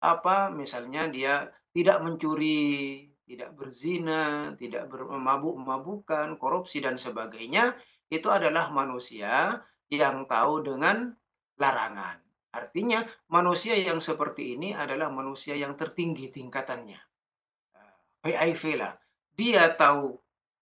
misalnya dia tidak mencuri, tidak berzina, tidak mabuk-mabukan, korupsi dan sebagainya, itu adalah manusia yang tahu dengan larangan. Artinya manusia yang seperti ini adalah manusia yang tertinggi tingkatannya. PIV lah. Dia tahu,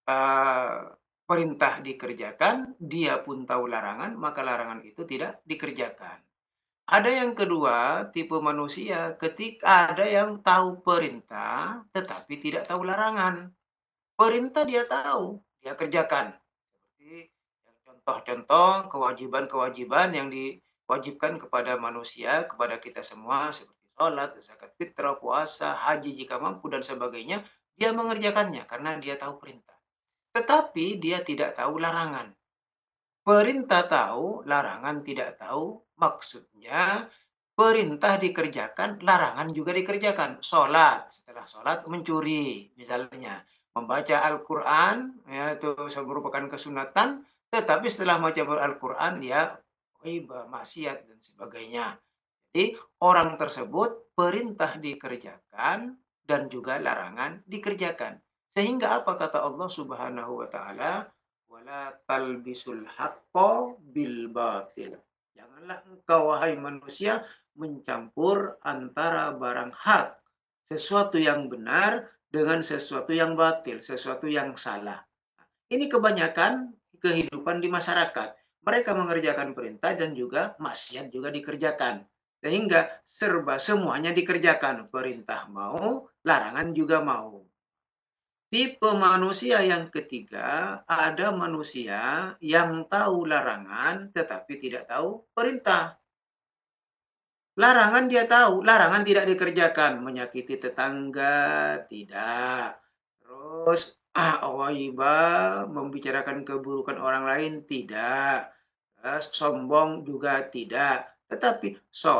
perintah dikerjakan, dia pun tahu larangan, maka larangan itu tidak dikerjakan. Ada yang kedua, tipe manusia ketika ada yang tahu perintah, tetapi tidak tahu larangan. Perintah dia tahu, dia kerjakan. Seperti yang contoh-contoh kewajiban-kewajiban yang diwajibkan kepada manusia, kepada kita semua, seperti sholat, zakat fitrah, puasa, haji jika mampu, dan sebagainya, dia mengerjakannya karena dia tahu perintah. Tetapi dia tidak tahu larangan. Perintah tahu, larangan tidak tahu. Maksudnya, perintah dikerjakan, larangan juga dikerjakan. Sholat, setelah sholat mencuri, misalnya. Membaca Al-Quran, ya, itu merupakan kesunatan, tetapi setelah membaca Al-Quran, dia riba, maksiat, dan sebagainya. Jadi, orang tersebut perintah dikerjakan dan juga larangan dikerjakan. Sehingga apa kata Allah Subhanahu wa taala? "Wala talbisul haqqo bil batil." Janganlah engkau wahai manusia mencampur antara barang hak, sesuatu yang benar dengan sesuatu yang batil, sesuatu yang salah. Ini kebanyakan kehidupan di masyarakat. Mereka mengerjakan perintah dan juga maksiat juga dikerjakan. Sehingga serba semuanya dikerjakan. Perintah mau, larangan juga mau. Tipe manusia yang ketiga, ada manusia yang tahu larangan tetapi tidak tahu perintah. Larangan dia tahu, larangan tidak dikerjakan, menyakiti tetangga tidak. Terus ghaibah, membicarakan keburukan orang lain tidak. Terus sombong juga tidak. Tetapi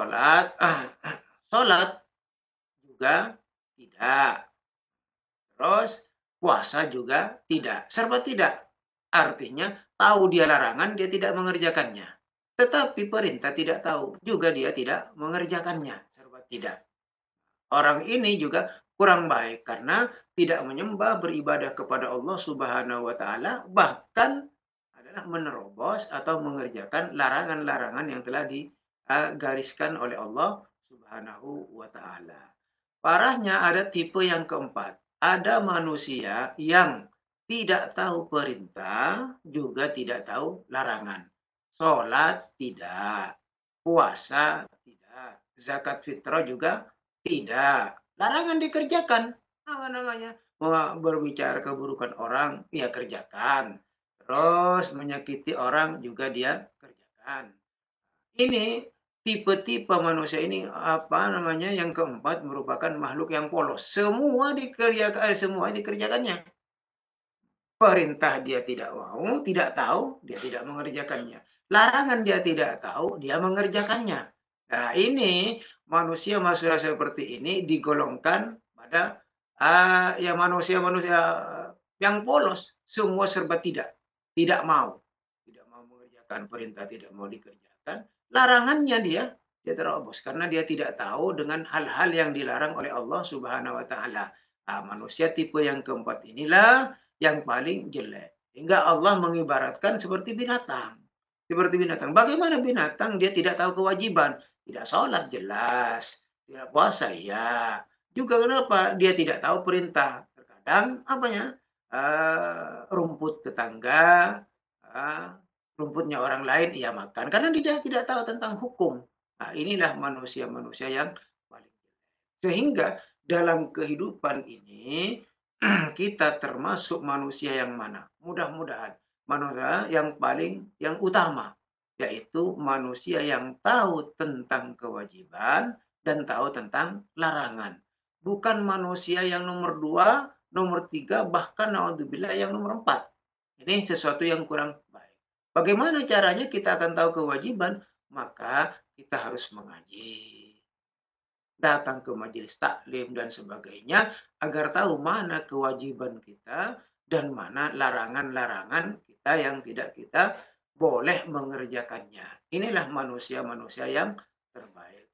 sholat juga tidak. Terus puasa juga tidak. Serba tidak. Artinya tahu dia larangan, dia tidak mengerjakannya. Tetapi perintah tidak tahu, juga dia tidak mengerjakannya. Serba tidak. Orang ini juga kurang baik karena tidak menyembah, beribadah kepada Allah Subhanahu wa taala, bahkan adalah menerobos atau mengerjakan larangan-larangan yang telah digariskan oleh Allah Subhanahu wa taala. Parahnya ada tipe yang keempat. Ada manusia yang tidak tahu perintah, juga tidak tahu larangan. Sholat tidak, puasa tidak, zakat fitrah juga tidak. Larangan dikerjakan. Apa namanya? Berbicara keburukan orang, ya kerjakan. Terus menyakiti orang juga dia kerjakan. Ini tipe-tipe manusia ini, apa namanya, yang keempat merupakan makhluk yang polos. Semua dikerjakannya. Perintah dia tidak mau, tidak tahu, dia tidak mengerjakannya. Larangan dia tidak tahu, dia mengerjakannya. Nah, ini manusia-manusia seperti ini digolongkan pada ya manusia-manusia yang polos, semua serba tidak, tidak mau mengerjakan perintah, tidak mau dikerjakan. Larangannya dia terobos karena dia tidak tahu dengan hal-hal yang dilarang oleh Allah Subhanahu wa taala. Nah, manusia tipe yang keempat inilah yang paling jelek. Hingga Allah mengibaratkan seperti binatang. Seperti binatang. Bagaimana binatang? Dia tidak tahu kewajiban. Tidak sholat jelas. Tidak puasa ya. Juga kenapa? Dia tidak tahu perintah. Terkadang apanya? Rumput tetangga, ah, rumputnya orang lain ia makan. Karena dia tidak tahu tentang hukum. Nah, inilah manusia-manusia yang paling jelek. Sehingga dalam kehidupan ini kita termasuk manusia yang mana? Mudah-mudahan manusia yang yang utama, yaitu manusia yang tahu tentang kewajiban dan tahu tentang larangan. Bukan manusia yang nomor 2, nomor 3, bahkan naudzubillah yang nomor 4. Ini sesuatu yang kurang baik. Bagaimana caranya kita akan tahu kewajiban? Maka kita harus mengaji, datang ke majelis taklim dan sebagainya, agar tahu mana kewajiban kita dan mana larangan-larangan kita yang tidak kita boleh mengerjakannya. Inilah manusia-manusia yang terbaik.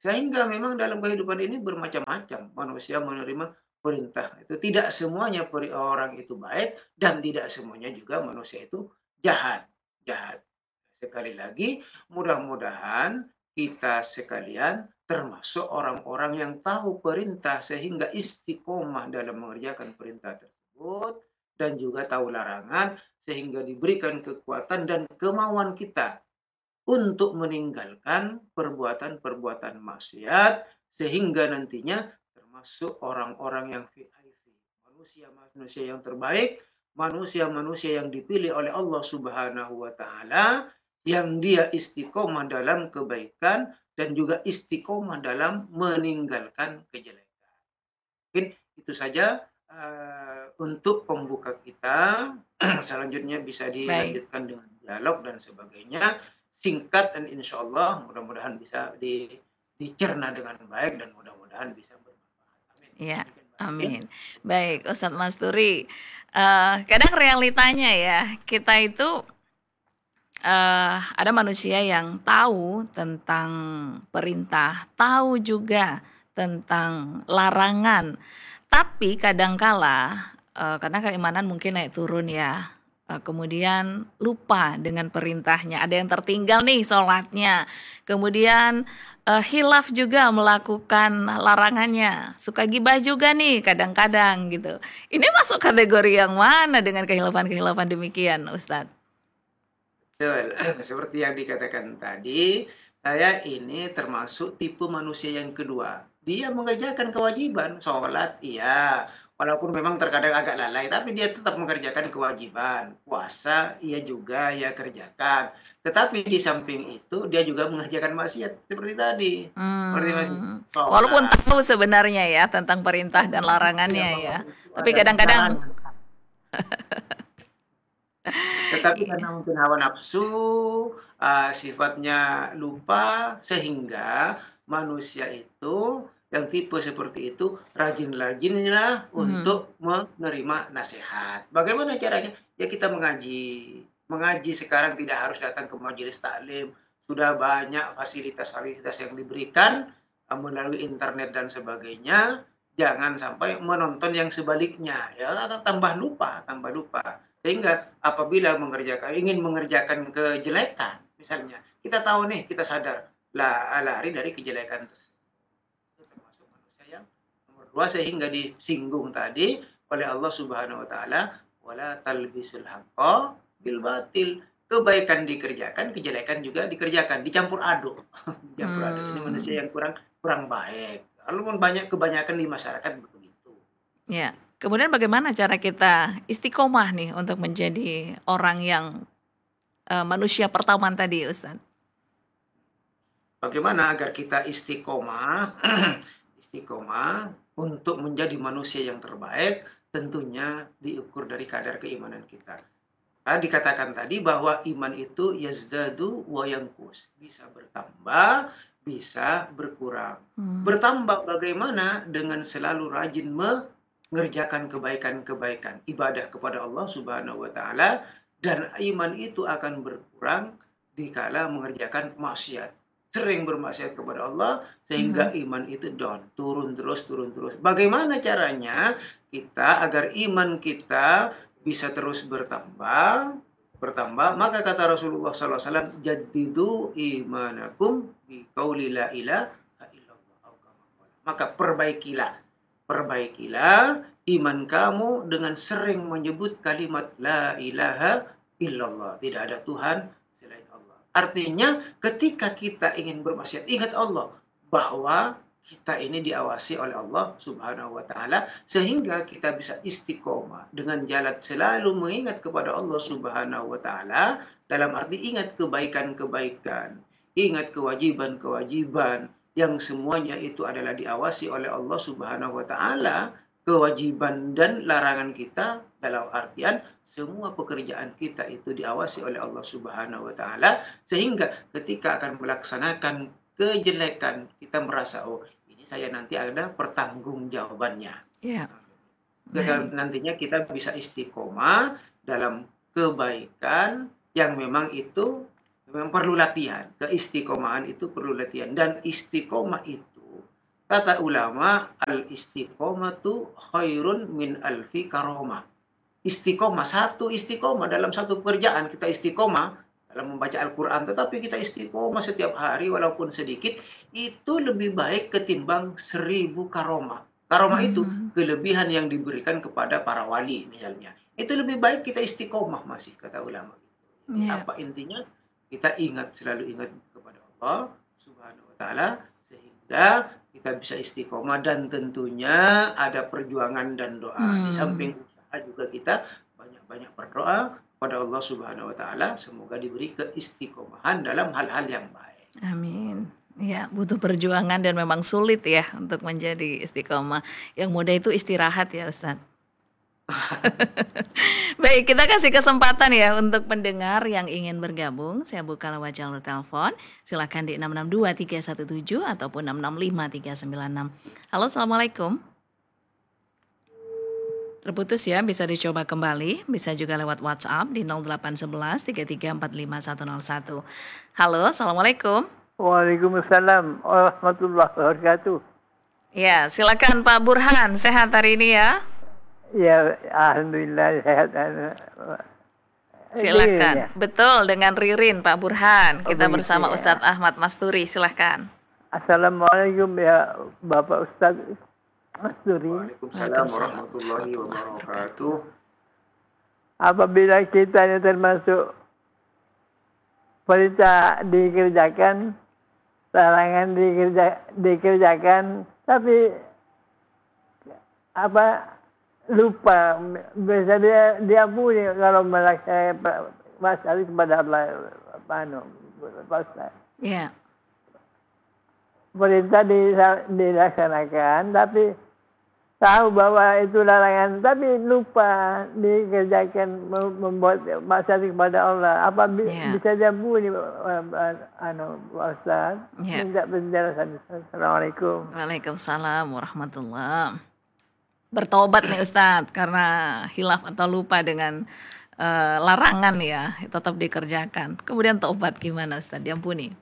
Sehingga memang dalam kehidupan ini bermacam-macam manusia menerima perintah. Itu tidak semuanya orang itu baik dan tidak semuanya juga manusia itu jahat. Jahat. Sekali lagi, mudah-mudahan kita sekalian termasuk orang-orang yang tahu perintah sehingga istiqomah dalam mengerjakan perintah tersebut dan juga tahu larangan sehingga diberikan kekuatan dan kemauan kita untuk meninggalkan perbuatan-perbuatan maksiat sehingga nantinya termasuk orang-orang yang VIP, manusia-manusia yang terbaik, manusia-manusia yang dipilih oleh Allah Subhanahu wa taala yang dia istiqomah dalam kebaikan dan juga istiqomah dalam meninggalkan kejelekan. Mungkin itu saja untuk pembuka kita. Selanjutnya bisa Baik. dilanjutkan dengan dialog dan sebagainya. Singkat dan insya Allah mudah-mudahan bisa dicerna dengan baik dan mudah-mudahan bisa bermanfaat. Amin. Ya, Demikian Mbak Titin. amin. Baik, Ustadz Masturi. Kadang realitanya ya, kita itu ada manusia yang tahu tentang perintah, tahu juga tentang larangan. Tapi kadangkala karena keimanan mungkin naik turun ya. Kemudian lupa dengan perintahnya. Ada yang tertinggal nih sholatnya. Kemudian hilaf juga melakukan larangannya. Suka gibah juga nih kadang-kadang gitu. Ini masuk kategori yang mana dengan kehilafan-kehilafan demikian, Ustadz? Betul. Seperti yang dikatakan tadi, saya ini termasuk tipe manusia yang kedua. Dia mengerjakan kewajiban, sholat, iya. Walaupun memang terkadang agak lalai, tapi dia tetap mengerjakan kewajiban. Puasa, ia juga ia kerjakan. Tetapi di samping itu, dia juga mengerjakan maksiat. Seperti tadi. Seperti masih Walaupun sholat. tahu sebenarnya ya tentang perintah dan Ya, larangannya bahwa ya. itu Tapi adalah kadang-kadang larangan. Tetapi karena mungkin hawa nafsu, sifatnya lupa, sehingga manusia itu yang tipe seperti itu rajin-rajinlah hmm, untuk menerima nasihat. Bagaimana caranya? Ya kita mengaji. Mengaji sekarang tidak harus datang ke majelis taklim. Sudah banyak fasilitas-fasilitas yang diberikan melalui internet dan sebagainya. Jangan sampai menonton yang sebaliknya. Ya, tambah lupa, tambah lupa. Sehingga apabila ingin mengerjakan kejelekan, misalnya, kita tahu nih, kita sadar, lari dari kejelekan tersebut. Itu termasuk manusia yang nomor dua, sehingga disinggung tadi oleh Allah Subhanahu wa taala, wala talbisul haqqa bil batil. Kebaikan dikerjakan, kejelekan juga dikerjakan, dicampur aduk. Dicampur aduk. Ini manusia hmm, yang kurang kurang baik. Lalu kebanyakan di masyarakat begitu. ya. Kemudian bagaimana cara kita istiqomah nih untuk menjadi orang yang manusia pertama tadi, Ustaz? Bagaimana agar kita istiqomah, istiqomah untuk menjadi manusia yang terbaik, tentunya diukur dari kadar keimanan kita. Dikatakan tadi bahwa iman itu yazdadu wa yanqus, bisa bertambah, bisa berkurang. Hmm, Bertambah bagaimana? Dengan selalu rajin mengerjakan kebaikan-kebaikan, ibadah kepada Allah Subhanahu wa taala, dan iman itu akan berkurang dikala mengerjakan maksiat. Sering bermaksiat kepada Allah sehingga mhm, iman itu down, turun terus, turun terus. Bagaimana caranya kita agar iman kita bisa terus bertambah, bertambah? Maka kata Rasulullah SAW, jadidu imanakum bi qauli la ilaha illallah. Maka perbaikilah iman kamu dengan sering menyebut kalimat la ilaha illallah. Tidak ada Tuhan selain Allah. Artinya ketika kita ingin bermaksiat, ingat Allah bahwa kita ini diawasi oleh Allah Subhanahu wa taala sehingga kita bisa istiqomah dengan jalan selalu mengingat kepada Allah Subhanahu wa taala, dalam arti ingat kebaikan-kebaikan, ingat kewajiban-kewajiban yang semuanya itu adalah diawasi oleh Allah Subhanahu wa taala, kewajiban dan larangan kita dalam artian semua pekerjaan kita itu diawasi oleh Allah Subhanahu wa taala sehingga ketika akan melaksanakan kejelekan kita merasa, oh ini saya nanti ada pertanggungjawabannya. ya, baik. Nantinya kita bisa istiqomah dalam kebaikan yang memang itu Memang perlu latihan. Keistiqomahan itu perlu latihan. Dan istiqomah itu, kata ulama, al-istiqomatu khairun min alfi karomah. Istiqomah, satu istiqomah dalam satu pekerjaan. Kita istiqomah dalam membaca Al-Quran, tetapi kita istiqomah setiap hari walaupun sedikit, itu lebih baik ketimbang 1000 karomah. Karomah itu Mhm. kelebihan yang diberikan kepada para wali misalnya. Itu lebih baik kita istiqomah masih, kata ulama. Jadi Iya. apa intinya? Kita selalu ingat kepada Allah Subhanahu wa taala sehingga kita bisa istiqomah, dan tentunya ada perjuangan dan doa. Di Hmm. samping usaha juga kita banyak-banyak berdoa kepada Allah Subhanahu wa taala semoga diberi keistiqomahan dalam hal-hal yang baik. Amin. Ya, butuh perjuangan dan memang sulit ya untuk menjadi istiqomah. Yang mudah itu istirahat ya, Ustadz. Baik, kita kasih kesempatan ya untuk pendengar yang ingin bergabung. Saya buka lewat jalur telepon. Silakan di 662 317 ataupun 665 396. Halo, Assalamualaikum. Terputus ya, bisa dicoba kembali. Bisa juga lewat WhatsApp di 0811 3345 101. Halo, Assalamualaikum. Waalaikumsalam warahmatullahi wabarakatuh. Ya, silakan Pak Burhan. Sehat hari ini ya? Ya, alhamdulillah sehat. Silakan. Ya. Betul, dengan Ririn Pak Burhan. Kita begitu bersama ya. Ustadz Ahmad Masturi. Silakan. Assalamualaikum ya Bapak Ustaz Masturi. Waalaikumsalam warahmatullahi wabarakatuh. Apabila kita ini termasuk perintah dikerjakan, larangan dikerjakan, tapi lupa, bisa diampuni kalau melaksanakan masalah kepada Allah, Pak Ustaz. Ya. Perintah dilaksanakan, tapi tahu bahwa itu larangan, tapi lupa dikerjakan, membuat maksiat kepada Allah. Apa bisa diampuni, Pak Ustaz? Minta penjelasan. Assalamualaikum. Waalaikumsalam warahmatullahi. Bertobat nih Ustadz karena hilaf atau lupa dengan larangan ya, tetap dikerjakan. Kemudian taubat gimana Ustadz? Diampuni.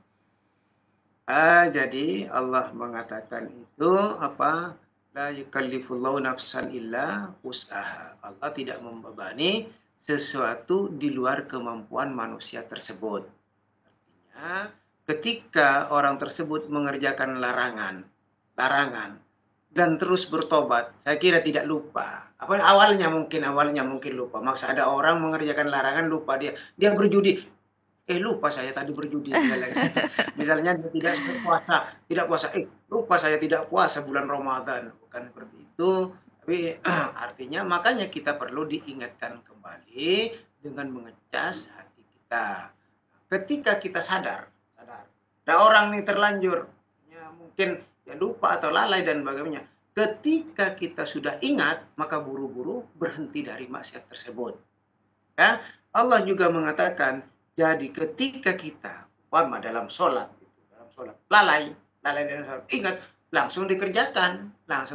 Jadi Allah mengatakan itu apa? La yukallifullahu nafsan illa wus'aha. Allah tidak membebani sesuatu di luar kemampuan manusia tersebut. Artinya, ketika orang tersebut mengerjakan larangan dan terus bertobat, saya kira tidak lupa. Awalnya mungkin lupa. Maksa ada orang mengerjakan larangan lupa dia berjudi. Lupa saya tadi berjudi misalnya dia tidak puasa, lupa saya tidak puasa bulan Ramadan, bukan seperti itu. Tapi artinya makanya kita perlu diingatkan kembali dengan mengecas hati kita. Ketika kita sadar, ada orang nih terlanjur, ya mungkin ya lupa atau lalai dan bagaimana. Ketika kita sudah ingat, maka buru-buru berhenti dari maksiat tersebut. Ya, Allah juga mengatakan, jadi ketika kita dalam sholat lalai dalam sholat, ingat langsung dikerjakan,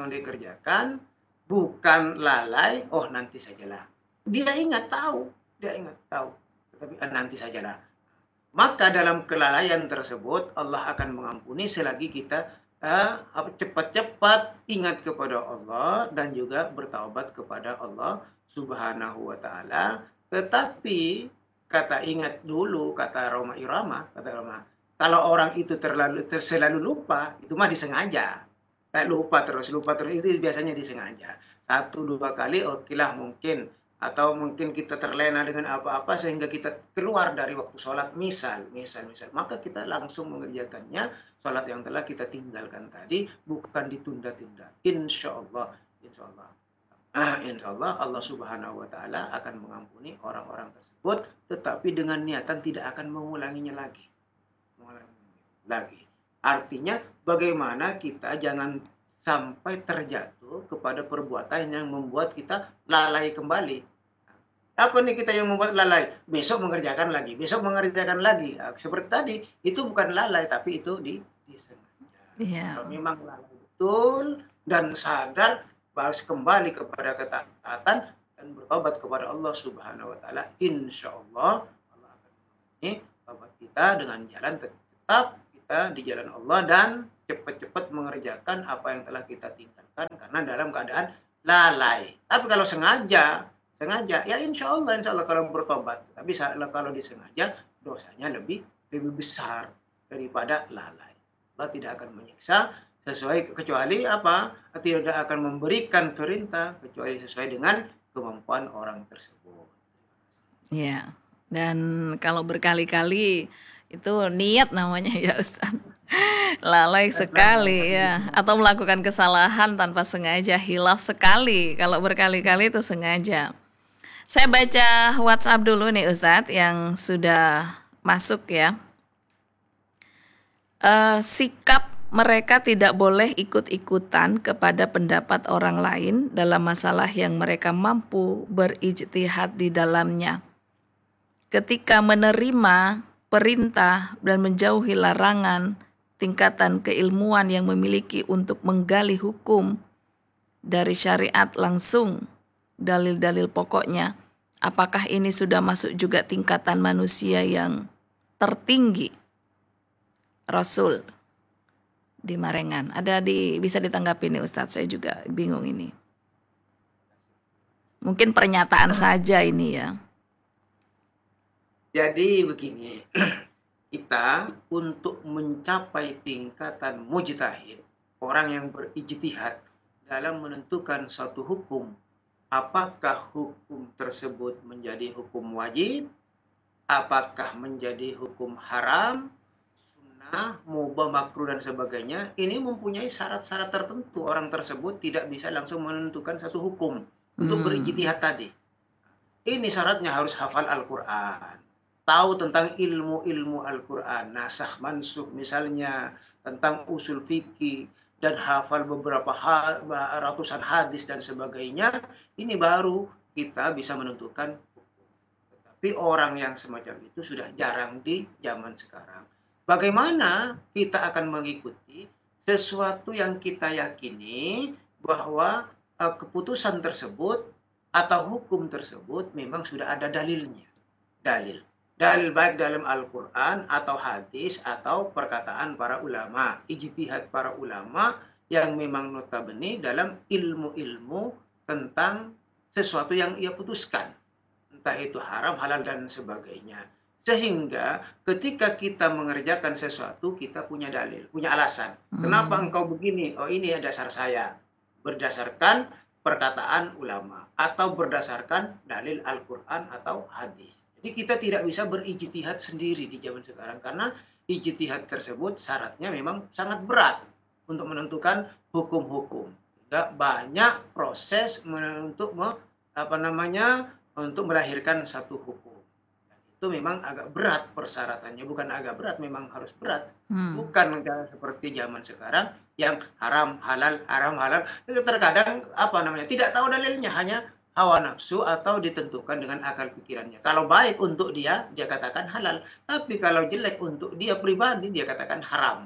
bukan lalai. Nanti sajalah. Dia ingat tahu, tetapi nanti sajalah. Maka dalam kelalaian tersebut Allah akan mengampuni selagi kita cepat-cepat ingat kepada Allah dan juga bertaubat kepada Allah Subhanahu wa taala. Tetapi ingat dulu, kata Roma Irama, kalau orang itu selalu lupa, itu mah disengaja. Lupa terus itu biasanya disengaja. 1-2 kali okelah mungkin, atau mungkin kita terlena dengan apa-apa sehingga kita keluar dari waktu sholat, misal, maka kita langsung mengerjakannya. Sholat yang telah kita tinggalkan tadi bukan ditunda-tunda. Insya Allah Allah Subhanahu wa taala akan mengampuni orang-orang tersebut, tetapi dengan niatan tidak akan mengulanginya lagi. Artinya bagaimana kita jangan sampai terjatuh kepada perbuatan yang membuat kita lalai kembali. Apa nih kita yang membuat lalai? Besok mengerjakan lagi. Seperti tadi, itu bukan lalai, tapi itu disengaja. Yeah. Kalau memang lalai betul dan sadar, harus kembali kepada ketaatan dan bertobat kepada Allah Subhanahu wa taala. Insyaallah Allah akan mengampuni tobat kita dengan jalan tetap kita di jalan Allah dan cepat-cepat mengerjakan apa yang telah kita tinggalkan karena dalam keadaan lalai. Tapi kalau sengaja ya insya Allah kalau bertobat. Tapi kalau disengaja dosanya lebih besar daripada lalai. Allah tidak akan menyiksa kecuali apa? Tidak akan memberikan perintah kecuali sesuai dengan kemampuan orang tersebut. Ya. Dan kalau berkali-kali itu niat namanya ya Ustaz. Lalai sekali ya, atau melakukan kesalahan tanpa sengaja, hilaf sekali. Kalau berkali-kali itu sengaja. Saya baca WhatsApp dulu nih Ustadz yang sudah masuk ya. Sikap mereka tidak boleh ikut-ikutan kepada pendapat orang lain dalam masalah yang mereka mampu berijtihad di dalamnya. Ketika menerima perintah dan menjauhi larangan, tingkatan keilmuan yang memiliki untuk menggali hukum dari syariat langsung, dalil-dalil pokoknya, apakah ini sudah masuk juga tingkatan manusia yang tertinggi? Rasul di Marengan. Bisa ditanggapi nih Ustadz, saya juga bingung ini. Mungkin pernyataan saja ini ya. Jadi begini, kita untuk mencapai tingkatan mujtahid, orang yang berijtihad dalam menentukan suatu hukum, apakah hukum tersebut menjadi hukum wajib, apakah menjadi hukum haram, sunnah, mubah, makruh dan sebagainya, ini mempunyai syarat-syarat tertentu. Orang tersebut tidak bisa langsung menentukan satu hukum untuk berijtihad tadi. Ini syaratnya harus hafal Al-Quran, tahu tentang ilmu-ilmu Al-Quran, nasakh mansukh misalnya, tentang usul fikih, dan hafal beberapa ratusan hadis dan sebagainya. Ini baru kita bisa menentukan hukum. Tapi orang yang semacam itu sudah jarang di zaman sekarang. Bagaimana kita akan mengikuti sesuatu yang kita yakini bahwa keputusan tersebut atau hukum tersebut memang sudah ada dalilnya. Dalil baik dalam Al-Quran atau hadis atau perkataan para ulama, ijtihad para ulama yang memang notabene dalam ilmu-ilmu tentang sesuatu yang ia putuskan, entah itu haram, halal dan sebagainya. Sehingga ketika kita mengerjakan sesuatu, kita punya dalil, punya alasan. Kenapa engkau begini? Oh, ini dasar saya. Berdasarkan perkataan ulama atau berdasarkan dalil Al-Quran atau hadis. Jadi kita tidak bisa berijtihad sendiri di zaman sekarang karena ijtihad tersebut syaratnya memang sangat berat untuk menentukan hukum-hukum. Tidak banyak proses untuk melahirkan satu hukum. Dan itu memang agak berat persyaratannya, bukan agak berat, memang harus berat. Bukan seperti zaman sekarang yang haram halal. Terkadang tidak tahu dalilnya, hanya hawa nafsu atau ditentukan dengan akal pikirannya. Kalau baik untuk dia katakan halal. Tapi kalau jelek untuk dia pribadi, dia katakan haram.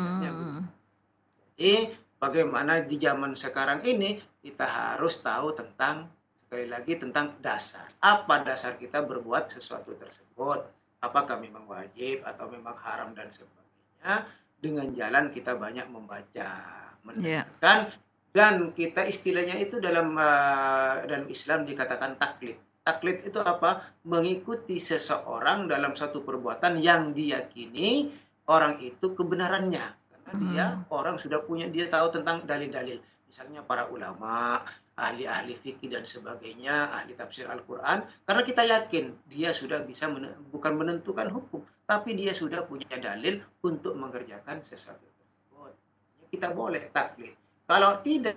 Jadi bagaimana di zaman sekarang ini kita harus tahu sekali lagi tentang dasar. Apa dasar kita berbuat sesuatu tersebut? Apakah memang wajib atau memang haram dan sebagainya? Dengan jalan kita banyak membaca, mendengarkan. Dan kita istilahnya itu dalam Islam dikatakan taklid. Taklid itu apa? Mengikuti seseorang dalam satu perbuatan yang diyakini orang itu kebenarannya. Karena dia orang sudah dia tahu tentang dalil-dalil. Misalnya para ulama, ahli-ahli fikih dan sebagainya, ahli tafsir Al-Quran. Karena kita yakin dia sudah bisa bukan menentukan hukum, tapi dia sudah punya dalil untuk mengerjakan sesuatu tersebut. Kita boleh taklid. Kalau tidak,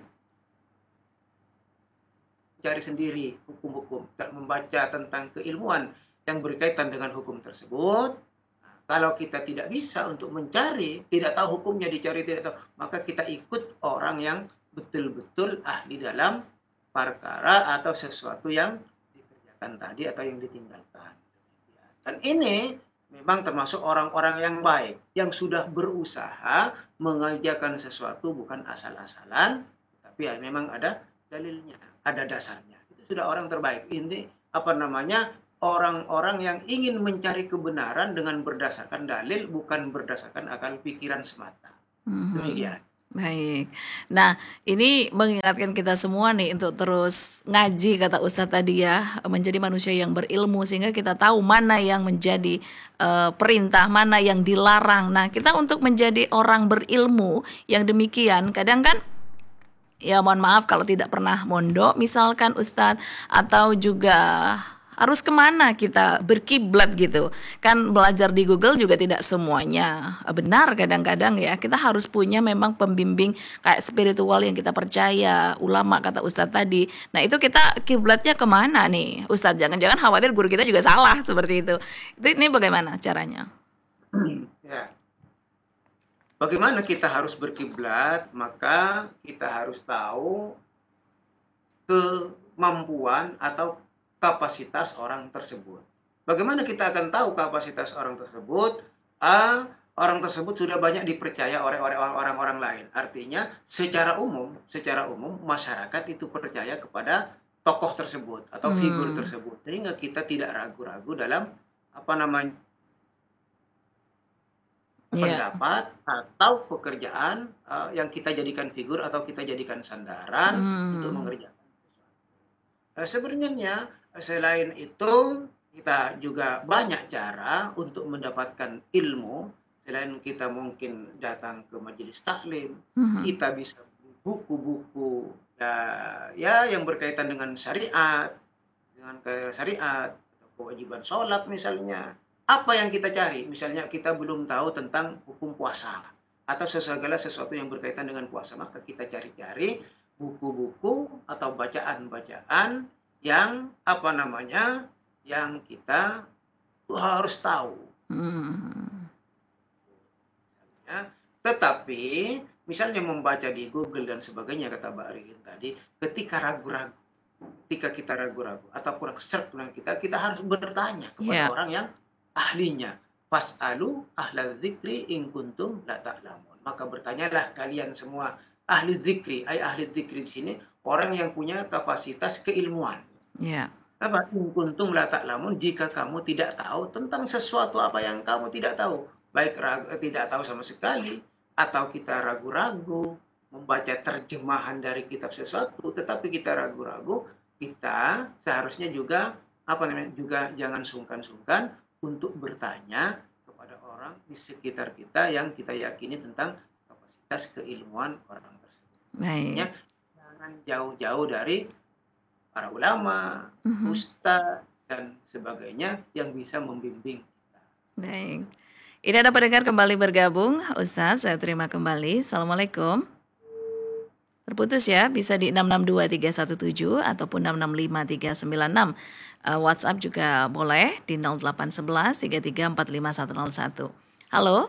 cari sendiri hukum-hukum, membaca tentang keilmuan yang berkaitan dengan hukum tersebut. Nah, kalau kita tidak bisa untuk mencari, tidak tahu hukumnya, dicari tidak tahu, maka kita ikut orang yang betul-betul ahli dalam perkara atau sesuatu yang dikerjakan tadi atau yang ditinggalkan. Dan ini memang termasuk orang-orang yang baik, yang sudah berusaha mengerjakan sesuatu bukan asal-asalan, tapi memang ada dalilnya, ada dasarnya. Itu sudah orang terbaik. Ini orang-orang yang ingin mencari kebenaran dengan berdasarkan dalil, bukan berdasarkan akal pikiran semata. Demikian. Baik. Nah, ini mengingatkan kita semua nih untuk terus ngaji, kata Ustadz tadi ya, menjadi manusia yang berilmu sehingga kita tahu mana yang menjadi perintah, mana yang dilarang. Nah, kita untuk menjadi orang berilmu yang demikian, kadang kan ya mohon maaf kalau tidak pernah mondok misalkan Ustadz, atau juga harus kemana kita berkiblat gitu. Kan belajar di Google juga tidak semuanya benar, kadang-kadang ya kita harus punya memang pembimbing kayak spiritual yang kita percaya, ulama kata Ustadz tadi. Nah itu kita kiblatnya kemana nih Ustadz? Jangan-jangan khawatir guru kita juga salah seperti itu. Ini bagaimana caranya? Ya. Bagaimana kita harus berkiblat? Maka kita harus tahu kemampuan atau kapasitas orang tersebut. Bagaimana kita akan tahu kapasitas orang tersebut? Orang tersebut sudah banyak dipercaya oleh orang-orang lain. Artinya secara umum masyarakat itu percaya kepada tokoh tersebut atau figur tersebut. Sehingga kita tidak ragu-ragu dalam pendapat atau pekerjaan yang kita jadikan figur atau kita jadikan sandaran untuk mengerjakan. Sebenarnya selain itu kita juga banyak cara untuk mendapatkan ilmu. Selain kita mungkin datang ke majelis taklim, kita bisa beli buku-buku ya yang berkaitan dengan syariat, kewajiban sholat misalnya. Apa yang kita cari? Misalnya kita belum tahu tentang hukum puasa atau segala sesuatu yang berkaitan dengan puasa, maka kita cari-cari buku-buku atau bacaan-bacaan yang yang kita harus tahu. Tetapi misalnya membaca di Google dan sebagainya kata Mbak Ririn tadi, ketika kita ragu-ragu atau kurang serp dengan kita harus bertanya kepada orang yang ahlinya. Fas'alu ahla dzikri in kuntum la ta'lamun. Maka bertanyalah kalian semua ahli dzikri. Ahli dzikri di sini orang yang punya kapasitas keilmuan. Apa? In kuntum la ta'lamun, jika kamu tidak tahu tentang sesuatu apa yang kamu tidak tahu, baik tidak tahu sama sekali atau kita ragu-ragu membaca terjemahan dari kitab sesuatu, tetapi kita ragu-ragu, kita seharusnya juga juga jangan sungkan-sungkan untuk bertanya kepada orang di sekitar kita yang kita yakini tentang kapasitas keilmuan orang tersebut. Baik. Jangan jauh-jauh dari para ulama, ustadz, dan sebagainya yang bisa membimbing kita. Baik. Ini ada pendengar kembali bergabung. Ustadz, saya terima kembali. Assalamualaikum. Terputus ya, bisa di 662317 ataupun 665396. WhatsApp juga boleh di 0811 3345 101. Halo?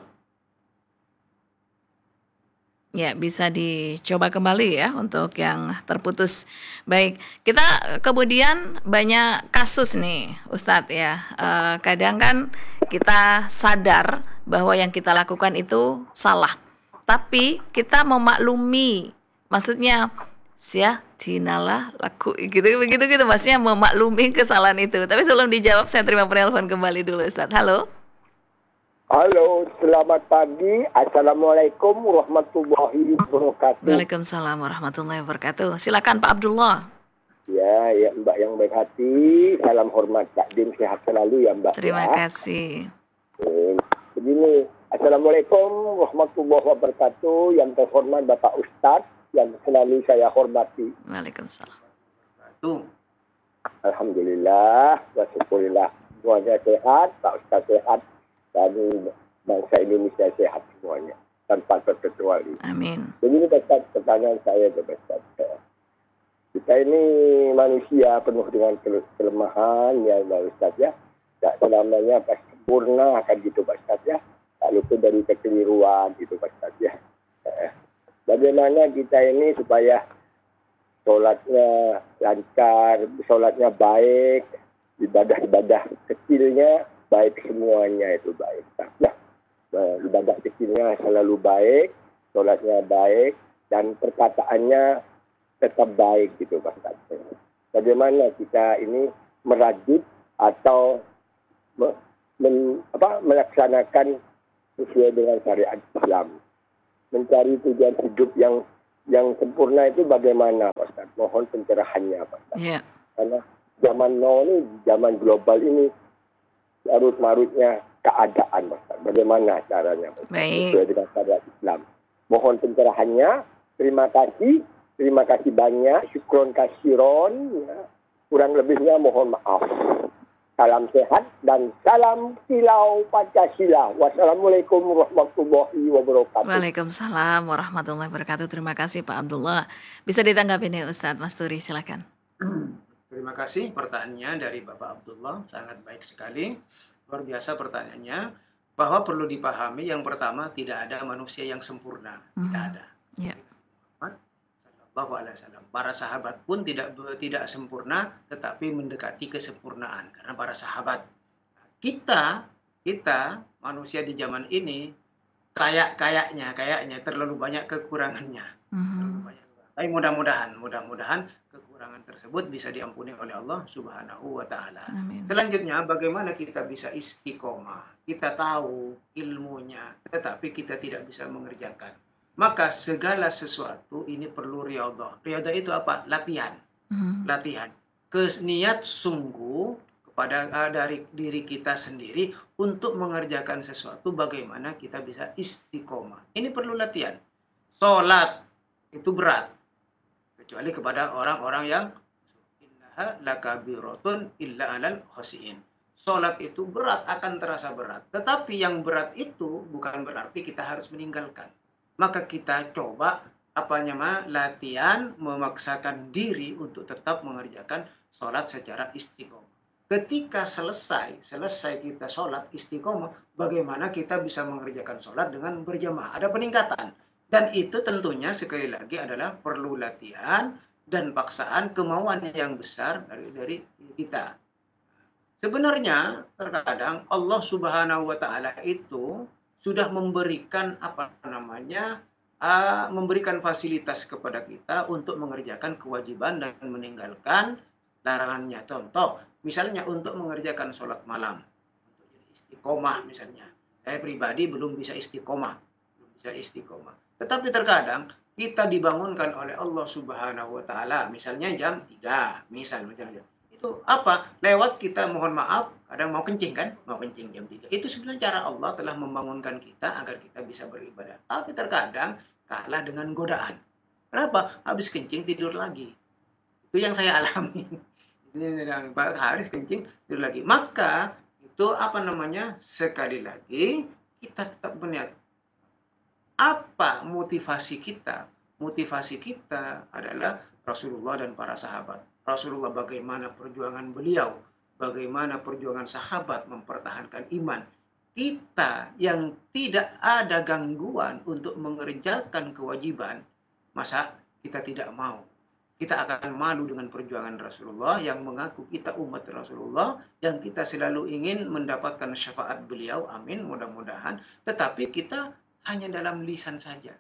Ya, bisa dicoba kembali ya untuk yang terputus. Baik, kita kemudian banyak kasus nih Ustadz ya. Kadang kan kita sadar bahwa yang kita lakukan itu salah. Tapi kita memaklumi, maksudnya dinalah laku gitu maksudnya memaklumi kesalahan itu. Tapi sebelum dijawab saya terima penelpon kembali dulu Ustadz. Halo. Halo, selamat pagi. Assalamualaikum warahmatullahi wabarakatuh. Waalaikumsalam warahmatullahi wabarakatuh. Silakan Pak Abdullah. Ya Mbak yang baik hati. Salam hormat, takdim sehat selalu ya Mbak. Terima kasih. Begini, Assalamualaikum warahmatullahi wabarakatuh. Yang terhormat Bapak Ustadz yang selalu saya hormati. Waalaikumsalam. Alhamdulillah, wa syukurillah. Semuanya sehat, Pak Ustadz sehat. Dan bangsa Indonesia sehat semuanya tanpa terkecuali. Amin. Jadi ini pertanyaan saya Ustaz. Kita ini manusia penuh dengan kelemahan ya Pak Ustaz ya. Tak selamanya pas sempurna akan gitu Pak Ustaz ya. Tak luput dari kekeliruan gitu Pak Ustaz ya. Bagaimana kita ini supaya sholatnya lancar, sholatnya baik, ibadah-ibadah kecilnya baik, semuanya itu baik. Nah, ibadah kecilnya selalu baik, sholatnya baik, dan perkataannya tetap baik gitu Pak Ustaz. Bagaimana kita ini merajut atau melaksanakan sesuai dengan syariat Islam. Mencari tujuan hidup yang sempurna itu bagaimana, Pak Ustaz? Mohon pencerahannya, Pak Ustaz. Ya. Karena zaman now ini, zaman global ini, larut-marutnya keadaan, Pak Ustaz. Bagaimana caranya, Pak Ustaz? Baik. Sesuai dengan syariat Islam. Mohon pencerahannya. Terima kasih. Terima kasih banyak. Syukron kasiron. Ya. Kurang lebihnya mohon maaf. Salam sehat dan salam silau Pancasila. Wassalamualaikum warahmatullahi wabarakatuh. Waalaikumsalam warahmatullahi wabarakatuh. Terima kasih Pak Abdullah. Bisa ditanggapi nih Ustadz, Mas Turi, silakan. Terima kasih pertanyaannya dari Bapak Abdullah, sangat baik sekali. Luar biasa pertanyaannya, bahwa perlu dipahami yang pertama tidak ada manusia yang sempurna, tidak ada. Ya. Sallallahu alaihi wasallam. Para sahabat pun tidak sempurna, tetapi mendekati kesempurnaan karena para sahabat. Kita manusia di zaman ini kayaknya terlalu banyak kekurangannya. Terlalu banyak. Tapi mudah-mudahan kekurangan tersebut bisa diampuni oleh Allah Subhanahu wa taala. Selanjutnya, bagaimana kita bisa istiqomah? Kita tahu ilmunya, tetapi kita tidak bisa mengerjakan. Maka segala sesuatu ini perlu riyadhah. Riyadhah itu apa? Latihan. Latihan. Niat sungguh kepada dari diri kita sendiri untuk mengerjakan sesuatu, bagaimana kita bisa istiqomah. Ini perlu latihan. Salat itu berat. Kecuali kepada orang-orang yang innaha lakabiratun illa alal khasiin. Salat itu berat, akan terasa berat. Tetapi yang berat itu bukan berarti kita harus meninggalkan. Maka kita coba latihan, memaksakan diri untuk tetap mengerjakan sholat secara istiqomah. Ketika selesai kita sholat istiqomah, bagaimana kita bisa mengerjakan sholat dengan berjamaah? Ada peningkatan. Dan itu tentunya sekali lagi adalah perlu latihan dan paksaan, kemauan yang besar dari kita. Sebenarnya terkadang Allah Subhanahu wa taala itu sudah memberikan memberikan fasilitas kepada kita untuk mengerjakan kewajiban dan meninggalkan larangannya. Contoh, misalnya untuk mengerjakan sholat malam, untuk jadi istiqomah misalnya. Saya pribadi belum bisa istiqomah. Tetapi terkadang kita dibangunkan oleh Allah Subhanahu wa taala, misalnya jam 3, misalnya. Itu apa? Lewat kita mohon maaf, kadang mau kencing kan? Mau kencing jam 3. Itu sebenarnya cara Allah telah membangunkan kita agar kita bisa beribadah. Tapi terkadang kalah dengan godaan. Kenapa? Habis kencing tidur lagi. Itu yang saya alami. Harus kencing tidur lagi. Maka itu sekali lagi kita tetap berniat. Apa motivasi kita? Motivasi kita adalah Rasulullah dan para sahabat. Rasulullah bagaimana perjuangan beliau, bagaimana perjuangan sahabat mempertahankan iman. Kita yang tidak ada gangguan untuk mengerjakan kewajiban, masa kita tidak mau? Kita akan malu dengan perjuangan Rasulullah yang mengaku kita umat Rasulullah, yang kita selalu ingin mendapatkan syafaat beliau, amin, mudah-mudahan. Tetapi kita hanya dalam lisan saja,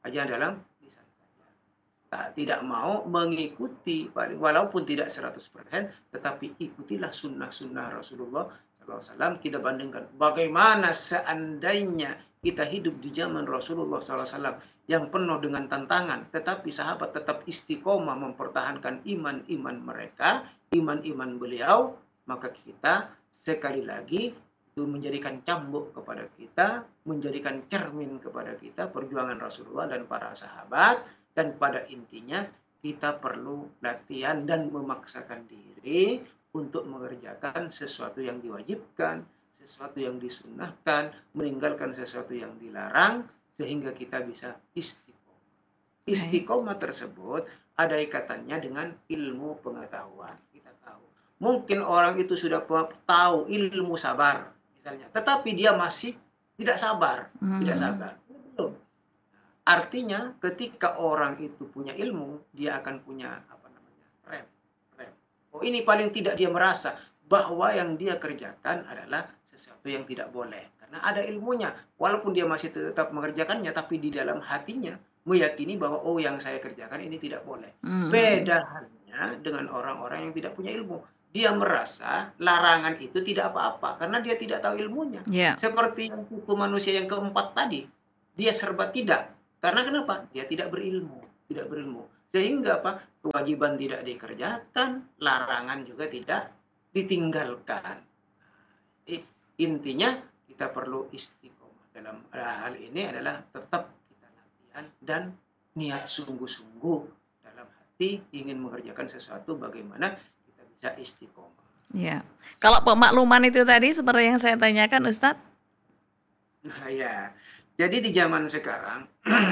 tidak mau mengikuti, walaupun tidak 100%, tetapi ikutilah sunnah-sunnah Rasulullah SAW. Kita bandingkan bagaimana seandainya kita hidup di zaman Rasulullah SAW yang penuh dengan tantangan, tetapi sahabat tetap istiqomah mempertahankan iman-iman mereka, iman-iman beliau, maka kita sekali lagi itu menjadikan cambuk kepada kita, menjadikan cermin kepada kita perjuangan Rasulullah dan para sahabat. Dan pada intinya kita perlu latihan dan memaksakan diri untuk mengerjakan sesuatu yang diwajibkan, sesuatu yang disunnahkan, meninggalkan sesuatu yang dilarang, sehingga kita bisa istiqomah. Istiqomah tersebut ada ikatannya dengan ilmu pengetahuan. Kita tahu. Mungkin orang itu sudah tahu ilmu sabar, misalnya, tetapi dia masih tidak sabar. Belum. Artinya ketika orang itu punya ilmu, dia akan punya rem. Oh, ini paling tidak dia merasa bahwa yang dia kerjakan adalah sesuatu yang tidak boleh. Karena ada ilmunya. Walaupun dia masih tetap mengerjakannya, tapi di dalam hatinya meyakini bahwa yang saya kerjakan ini tidak boleh. Beda halnya dengan orang-orang yang tidak punya ilmu. dia merasa larangan itu tidak apa-apa karena dia tidak tahu ilmunya. Ya. Seperti yang suku manusia yang keempat tadi, dia serba tidak. Karena kenapa? Dia tidak berilmu, Sehingga apa? Kewajiban tidak dikerjakan, larangan juga tidak ditinggalkan. Jadi, intinya kita perlu istiqomah dalam hal ini adalah tetap kita latihan dan niat sungguh-sungguh dalam hati ingin mengerjakan sesuatu bagaimana kita bisa istiqomah. Ya. Kalau pemakluman itu tadi seperti yang saya tanyakan Ustadz. Nah, ya. Jadi di zaman sekarang,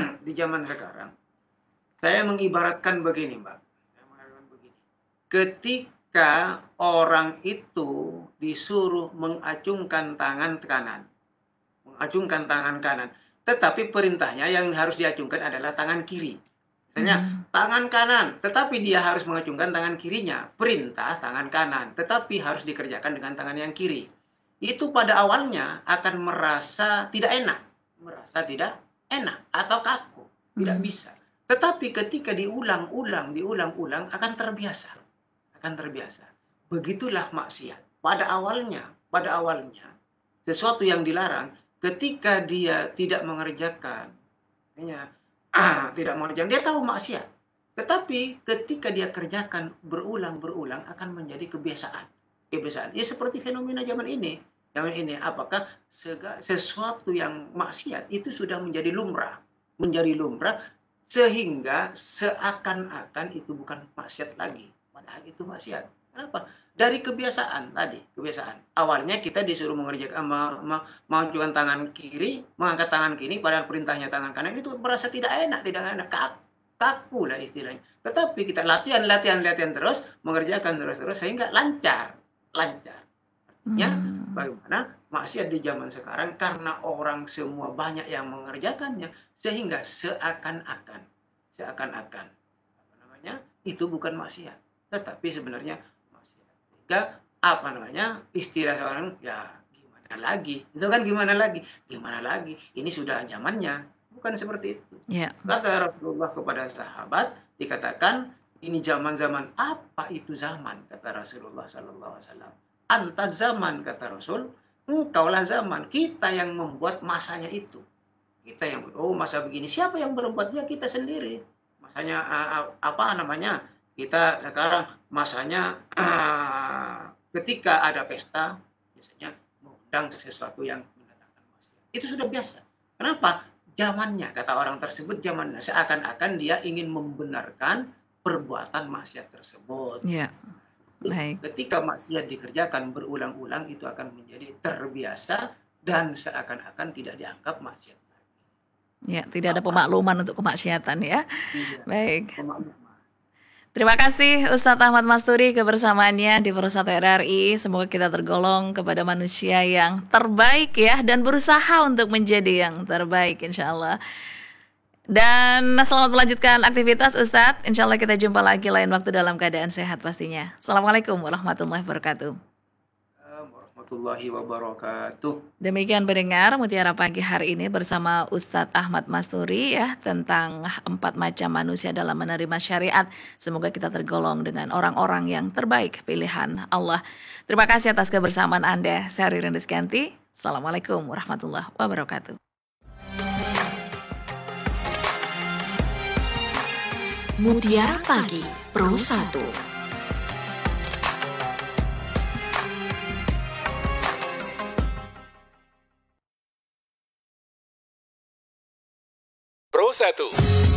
saya mengibaratkan begini, Mbak. Ketika orang itu disuruh mengacungkan tangan kanan, tetapi perintahnya yang harus diacungkan adalah tangan kiri. Misalnya tangan kanan, tetapi dia harus mengacungkan tangan kirinya. Perintah tangan kanan, tetapi harus dikerjakan dengan tangan yang kiri. Itu pada awalnya akan merasa tidak enak atau kaku, tidak bisa. Tetapi ketika diulang-ulang akan terbiasa. Begitulah maksiat. Pada awalnya sesuatu yang dilarang ketika dia tidak mengerjakan, dia tahu maksiat. Tetapi ketika dia kerjakan berulang-ulang akan menjadi kebiasaan. Ya seperti fenomena zaman ini. Apakah sesuatu yang maksiat itu sudah menjadi lumrah sehingga seakan-akan itu bukan maksiat lagi, padahal itu maksiat. Kenapa? Dari kebiasaan. Awalnya kita disuruh mengerjakan mengajukan tangan kiri, mengangkat tangan kiri, padahal perintahnya tangan kanan, itu merasa tidak enak, kaku lah istilahnya. Tetapi kita latihan terus, mengerjakan terus sehingga lancar. Ya, bagaimana maksiat di zaman sekarang karena orang semua banyak yang mengerjakannya sehingga seakan-akan itu bukan maksiat, tetapi sebenarnya maksiat. Sehingga istilah seorang gimana lagi? Ini sudah zamannya, bukan seperti itu. Yeah. Kata Rasulullah kepada sahabat, dikatakan ini zaman-zaman apa itu zaman, kata Rasulullah sallallahu alaihi wasallam. Anta zaman, kata Rasul, engkaulah zaman. Kita yang membuat masanya itu. Kita yang masa begini. Siapa yang berbuat? Ya kita sendiri. Masanya kita sekarang masanya ketika ada pesta biasanya mengundang sesuatu yang mendatangkan maksiat. Itu sudah biasa. Kenapa? Zamannya, kata orang tersebut, zamannya seakan-akan dia ingin membenarkan perbuatan maksiat tersebut. Iya. Baik. Ketika maksiat dikerjakan berulang-ulang itu akan menjadi terbiasa dan seakan-akan tidak dianggap maksiat lagi. Ya, tidak ada pemakluman untuk kemaksiatan ya. Iya. Baik. Pemakluman. Terima kasih Ustadz Ahmad Masturi kebersamaannya di Perusahaan RRI. Semoga kita tergolong kepada manusia yang terbaik ya dan berusaha untuk menjadi yang terbaik insya-Allah. Dan selamat melanjutkan aktivitas Ustadz. Insya Allah kita jumpa lagi lain waktu dalam keadaan sehat pastinya. Assalamualaikum warahmatullahi wabarakatuh. Warahmatullahi wabarakatuh. Demikian pendengar Mutiara Pagi hari ini bersama Ustadz Ahmad Masturi ya tentang 4 macam manusia dalam menerima syariat. Semoga kita tergolong dengan orang-orang yang terbaik pilihan Allah. Terima kasih atas kebersamaan Anda. Saya Ririn Rizkyanti. Assalamualaikum warahmatullahi wabarakatuh. Mutiara Pagi Pro 1. Pro 1.